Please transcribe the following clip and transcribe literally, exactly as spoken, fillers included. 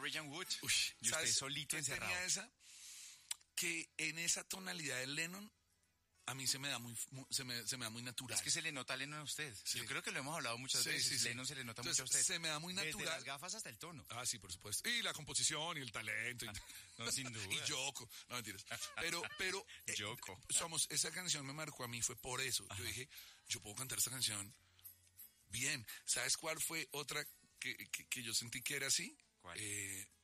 Christian Wood. Uy, y usted solito encerrado. Tenía esa, que en esa tonalidad de Lennon, a mí se me da muy, muy se, me, se me da muy natural. Es que se le nota a Lennon a usted. Sí. Yo creo que lo hemos hablado muchas sí, veces. Sí, sí. Lennon se le nota Entonces, mucho a usted. Se me da muy natural. Desde las gafas hasta el tono. Ah, sí, por supuesto. Y la composición y el talento. Y, no, sin duda. Y Yoko. No, mentiras. Pero, pero... Eh, Yoko. Somos, esa canción me marcó a mí, fue por eso. Ajá. Yo dije, yo puedo cantar esta canción bien. ¿Sabes cuál fue otra que, que, que yo sentí que era así? ¿Cuál? Eh,